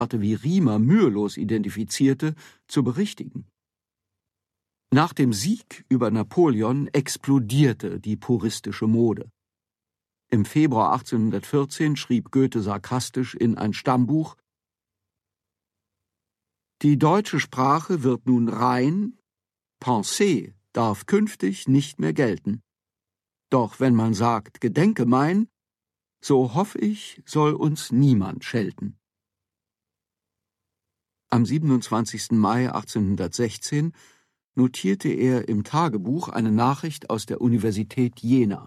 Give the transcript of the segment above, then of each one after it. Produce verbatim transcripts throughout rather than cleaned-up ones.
wie Riemer mühelos identifizierte, zu berichtigen. Nach dem Sieg über Napoleon explodierte die puristische Mode. Im Februar achtzehnhundertvierzehn schrieb Goethe sarkastisch in ein Stammbuch: Die deutsche Sprache wird nun rein, Pensée darf künftig nicht mehr gelten. Doch wenn man sagt, gedenke mein, so hoff ich, soll uns niemand schelten. Am siebenundzwanzigsten Mai achtzehnhundertsechzehn notierte er im Tagebuch eine Nachricht aus der Universität Jena.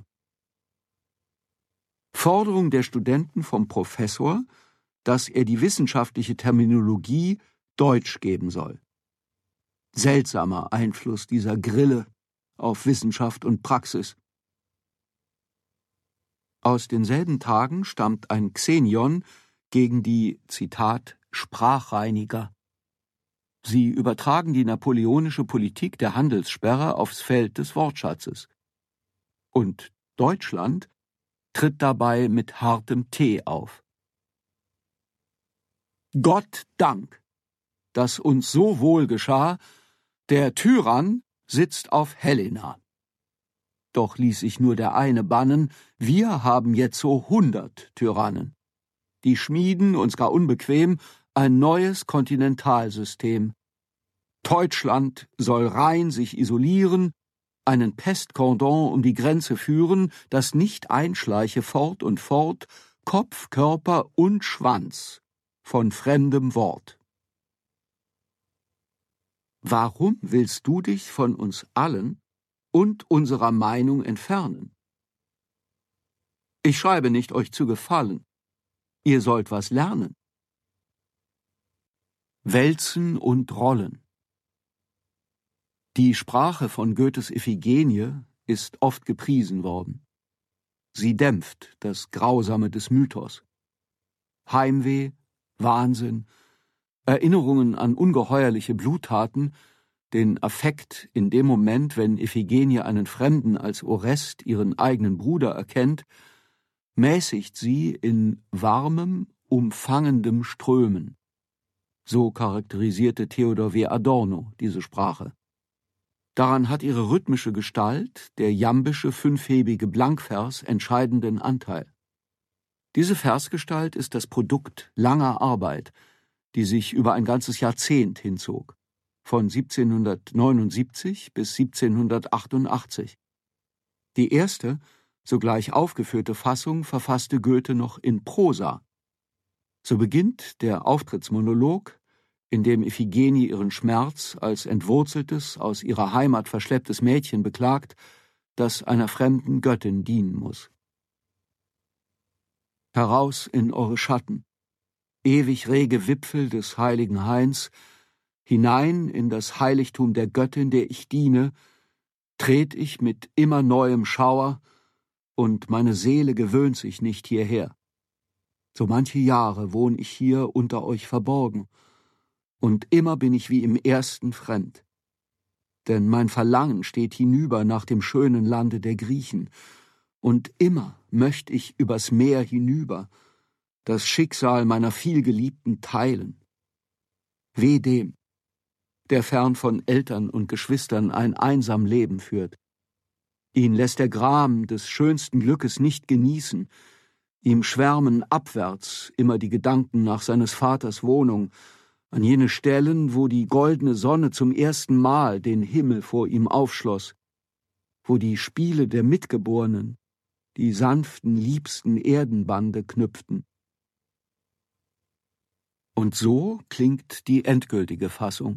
Forderung der Studenten vom Professor, dass er die wissenschaftliche Terminologie Deutsch geben soll. Seltsamer Einfluss dieser Grille auf Wissenschaft und Praxis. Aus denselben Tagen stammt ein Xenion gegen die, Zitat, Sprachreiniger. Sie übertragen die napoleonische Politik der Handelssperre aufs Feld des Wortschatzes. Und Deutschland tritt dabei mit hartem T auf. Gott Dank, dass uns so wohl geschah, der Tyrann sitzt auf Helena. Doch ließ sich nur der eine bannen, wir haben jetzo hundert Tyrannen. Die schmieden, uns gar unbequem, ein neues Kontinentalsystem. Deutschland soll rein sich isolieren, einen Pestkordon um die Grenze führen, das nicht einschleiche fort und fort, Kopf, Körper und Schwanz von fremdem Wort. Warum willst du dich von uns allen und unserer Meinung entfernen? Ich schreibe nicht, euch zu gefallen. Ihr sollt was lernen. Wälzen und Rollen. Die Sprache von Goethes Iphigenie ist oft gepriesen worden. Sie dämpft das Grausame des Mythos. Heimweh, Wahnsinn, Erinnerungen an ungeheuerliche Bluttaten, den Affekt in dem Moment, wenn Iphigenie einen Fremden als Orest, ihren eigenen Bruder, erkennt, mäßigt sie in warmem, umfangendem Strömen. So charakterisierte Theodor W. Adorno diese Sprache. Daran hat ihre rhythmische Gestalt, der jambische fünfhebige Blankvers, entscheidenden Anteil. Diese Versgestalt ist das Produkt langer Arbeit, die sich über ein ganzes Jahrzehnt hinzog, von siebzehnhundertneunundsiebzig bis siebzehnhundertachtundachtzig. Die erste, sogleich aufgeführte Fassung verfasste Goethe noch in Prosa. So beginnt der Auftrittsmonolog, in dem Iphigenie ihren Schmerz als entwurzeltes, aus ihrer Heimat verschlepptes Mädchen beklagt, das einer fremden Göttin dienen muss. Heraus in eure Schatten, ewig rege Wipfel des heiligen Hains, hinein in das Heiligtum der Göttin, der ich diene, tret ich mit immer neuem Schauer, und meine Seele gewöhnt sich nicht hierher. So manche Jahre wohn ich hier unter euch verborgen, und immer bin ich wie im ersten fremd. Denn mein Verlangen steht hinüber nach dem schönen Lande der Griechen, und immer möcht ich übers Meer hinüber, das Schicksal meiner vielgeliebten teilen. Weh dem, der fern von Eltern und Geschwistern ein einsam Leben führt. Ihn lässt der Gram des schönsten Glückes nicht genießen, ihm schwärmen abwärts immer die Gedanken nach seines Vaters Wohnung, an jene Stellen, wo die goldene Sonne zum ersten Mal den Himmel vor ihm aufschloss, wo die Spiele der Mitgeborenen die sanften, liebsten Erdenbande knüpften. Und so klingt die endgültige Fassung.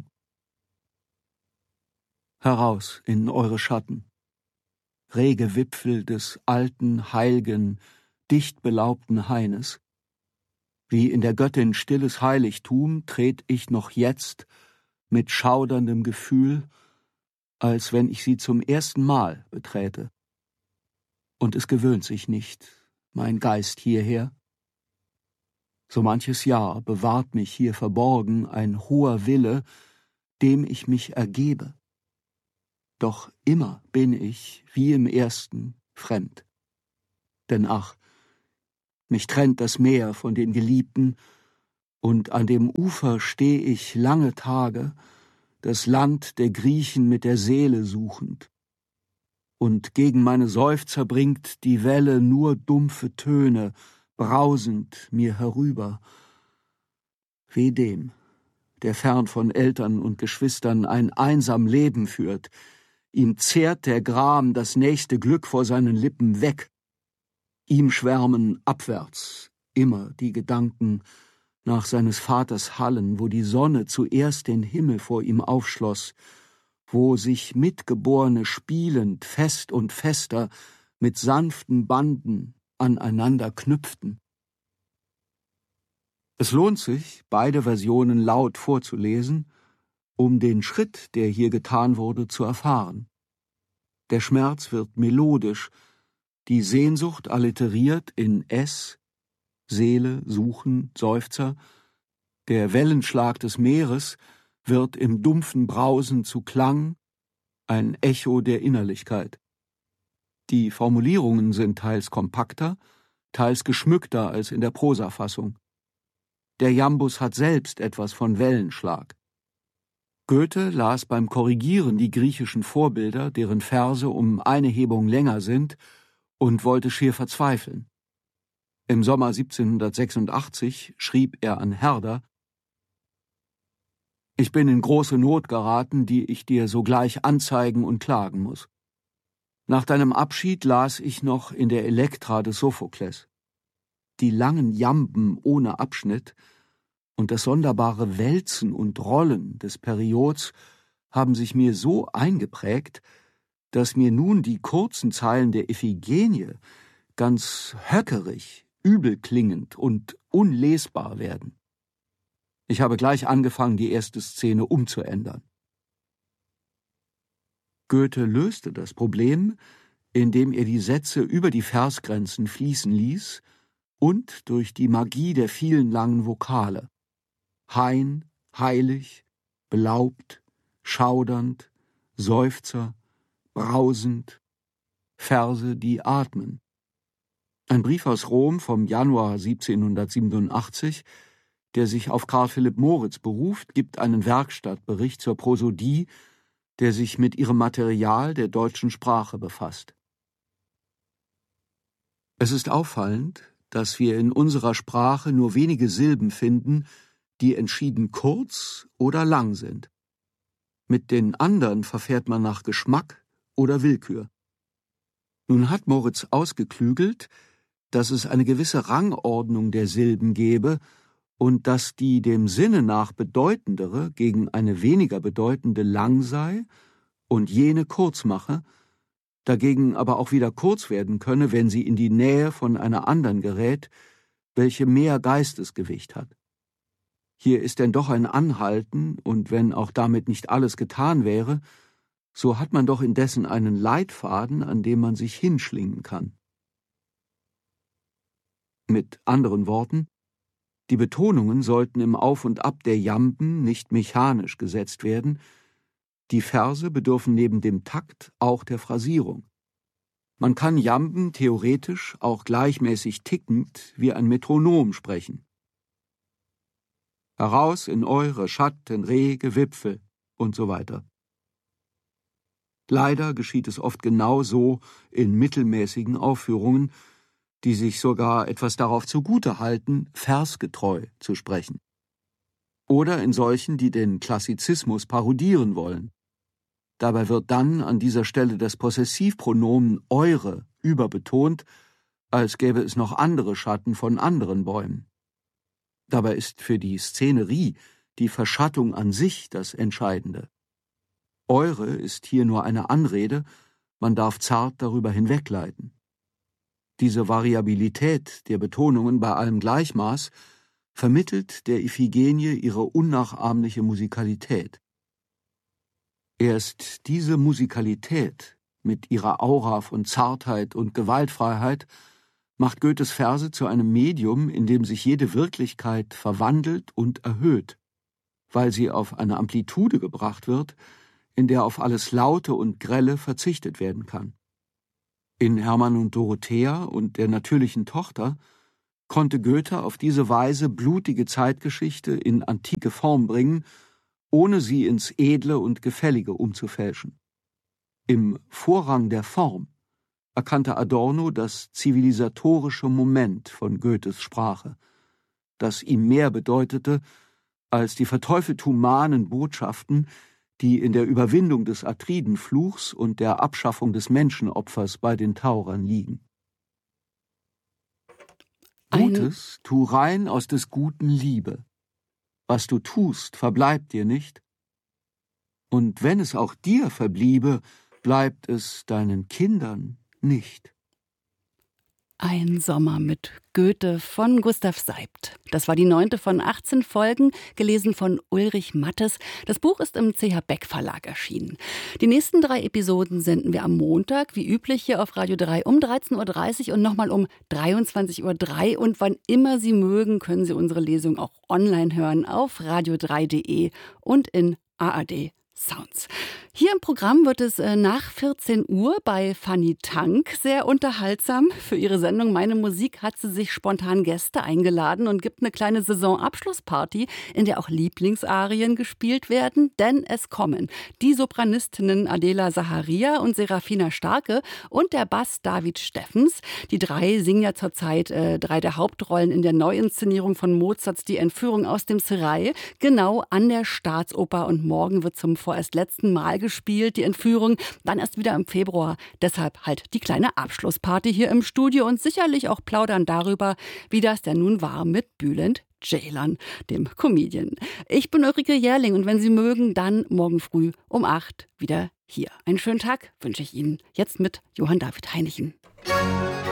Heraus in eure Schatten, rege Wipfel des alten, heilgen, dicht belaubten Haines. Wie in der Göttin stilles Heiligtum tret ich noch jetzt mit schauderndem Gefühl, als wenn ich sie zum ersten Mal beträte. Und es gewöhnt sich nicht, mein Geist hierher. So manches Jahr bewahrt mich hier verborgen ein hoher Wille, dem ich mich ergebe. Doch immer bin ich, wie im ersten, fremd. Denn ach, mich trennt das Meer von den Geliebten, und an dem Ufer steh ich lange Tage, das Land der Griechen mit der Seele suchend. Und gegen meine Seufzer bringt die Welle nur dumpfe Töne, brausend mir herüber. Weh dem, der fern von Eltern und Geschwistern ein einsam Leben führt, ihm zehrt der Gram das nächste Glück vor seinen Lippen weg. Ihm schwärmen abwärts immer die Gedanken nach seines Vaters Hallen, wo die Sonne zuerst den Himmel vor ihm aufschloss, wo sich Mitgeborene spielend fest und fester mit sanften Banden aneinander knüpften. Es lohnt sich, beide Versionen laut vorzulesen, um den Schritt, der hier getan wurde, zu erfahren. Der Schmerz wird melodisch, die Sehnsucht alliteriert in S, Seele, Suchen, Seufzer, der Wellenschlag des Meeres wird im dumpfen Brausen zu Klang, ein Echo der Innerlichkeit. Die Formulierungen sind teils kompakter, teils geschmückter als in der Prosafassung. Der Jambus hat selbst etwas von Wellenschlag. Goethe las beim Korrigieren die griechischen Vorbilder, deren Verse um eine Hebung länger sind, und wollte schier verzweifeln. Im Sommer siebzehnhundertsechsundachtzig schrieb er an Herder: »Ich bin in große Not geraten, die ich dir sogleich anzeigen und klagen muss. Nach deinem Abschied las ich noch in der Elektra des Sophokles. Die langen Jamben ohne Abschnitt und das sonderbare Wälzen und Rollen des Periods haben sich mir so eingeprägt, dass mir nun die kurzen Zeilen der Iphigenie ganz höckerig, übelklingend und unlesbar werden. Ich habe gleich angefangen, die erste Szene umzuändern.« Goethe löste das Problem, indem er die Sätze über die Versgrenzen fließen ließ und durch die Magie der vielen langen Vokale. Hain, heilig, belaubt, schaudernd, Seufzer, brausend, Verse, die atmen. Ein Brief aus Rom vom Januar siebzehnhundertsiebenundachtzig, der sich auf Karl Philipp Moritz beruft, gibt einen Werkstattbericht zur Prosodie, der sich mit ihrem Material der deutschen Sprache befasst. Es ist auffallend, dass wir in unserer Sprache nur wenige Silben finden, die entschieden kurz oder lang sind. Mit den anderen verfährt man nach Geschmack oder Willkür. Nun hat Moritz ausgeklügelt, dass es eine gewisse Rangordnung der Silben gebe und dass die dem Sinne nach bedeutendere gegen eine weniger bedeutende lang sei und jene kurz mache, dagegen aber auch wieder kurz werden könne, wenn sie in die Nähe von einer anderen gerät, welche mehr Geistesgewicht hat. Hier ist denn doch ein Anhalten, und wenn auch damit nicht alles getan wäre, so hat man doch indessen einen Leitfaden, an dem man sich hinschlingen kann. Mit anderen Worten, die Betonungen sollten im Auf und Ab der Jamben nicht mechanisch gesetzt werden, die Verse bedürfen neben dem Takt auch der Phrasierung. Man kann Jamben theoretisch auch gleichmäßig tickend wie ein Metronom sprechen. Heraus in eure Schatten, rege Wipfel und so weiter. Leider geschieht es oft genau so in mittelmäßigen Aufführungen, die sich sogar etwas darauf zugute halten, versgetreu zu sprechen. Oder in solchen, die den Klassizismus parodieren wollen. Dabei wird dann an dieser Stelle das Possessivpronomen eure überbetont, als gäbe es noch andere Schatten von anderen Bäumen. Dabei ist für die Szenerie die Verschattung an sich das Entscheidende. Eure ist hier nur eine Anrede, man darf zart darüber hinwegleiten. Diese Variabilität der Betonungen bei allem Gleichmaß vermittelt der Iphigenie ihre unnachahmliche Musikalität. Erst diese Musikalität mit ihrer Aura von Zartheit und Gewaltfreiheit macht Goethes Verse zu einem Medium, in dem sich jede Wirklichkeit verwandelt und erhöht, weil sie auf eine Amplitude gebracht wird, in der auf alles Laute und Grelle verzichtet werden kann. In Hermann und Dorothea und der natürlichen Tochter konnte Goethe auf diese Weise blutige Zeitgeschichte in antike Form bringen, ohne sie ins Edle und Gefällige umzufälschen. Im Vorrang der Form erkannte Adorno das zivilisatorische Moment von Goethes Sprache, das ihm mehr bedeutete als die verteufelt humanen Botschaften, die in der Überwindung des Atridenfluchs und der Abschaffung des Menschenopfers bei den Taurern liegen. Gutes tu rein aus des Guten Liebe. Was du tust, verbleibt dir nicht. Und wenn es auch dir verbliebe, bleibt es deinen Kindern nicht. Ein Sommer mit Goethe von Gustav Seibt. Das war die neunte von achtzehn Folgen, gelesen von Ulrich Mattes. Das Buch ist im C H Beck Verlag erschienen. Die nächsten drei Episoden senden wir am Montag, wie üblich hier auf Radio drei um dreizehn Uhr dreißig und nochmal um dreiundzwanzig Uhr drei. Und wann immer Sie mögen, können Sie unsere Lesung auch online hören auf radio drei punkt de und in A R D Sounds. Hier im Programm wird es äh, nach vierzehn Uhr bei Fanny Tank sehr unterhaltsam. Für ihre Sendung Meine Musik hat sie sich spontan Gäste eingeladen und gibt eine kleine Saisonabschlussparty, in der auch Lieblingsarien gespielt werden, denn es kommen die Sopranistinnen Adela Zaharia und Serafina Starke und der Bass David Steffens. Die drei singen ja zurzeit äh, drei der Hauptrollen in der Neuinszenierung von Mozarts Die Entführung aus dem Serail, genau an der Staatsoper, und morgen wird zum vorerst letzten Mal gespielt, die Entführung, dann erst wieder im Februar. Deshalb halt die kleine Abschlussparty hier im Studio und sicherlich auch plaudern darüber, wie das denn nun war mit Bülent Ceylan, dem Comedian. Ich bin Ulrike Jährling und wenn Sie mögen, dann morgen früh um acht wieder hier. Einen schönen Tag wünsche ich Ihnen jetzt mit Johann David Heinichen.